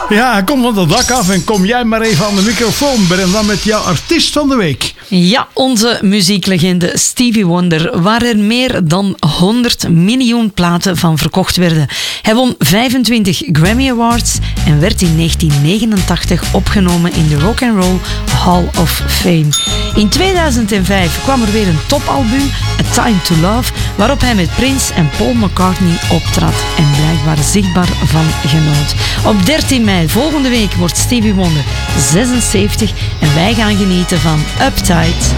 Ja, kom van het dak af en kom jij maar even aan de microfoon, Brenda, met jouw artiest van de week. Ja, onze muzieklegende Stevie Wonder, waar er meer dan 100 miljoen platen van verkocht werden. Hij won 25 Grammy Awards en werd in 1989 opgenomen in de Rock and Roll Hall of Fame. In 2005 kwam er weer een topalbum, A Time to Love, waarop hij met Prince en Paul McCartney optrad en blijkbaar zichtbaar van genoot. Op 13 mei volgende week wordt Stevie Wonder 76 en wij gaan genieten van Uptight.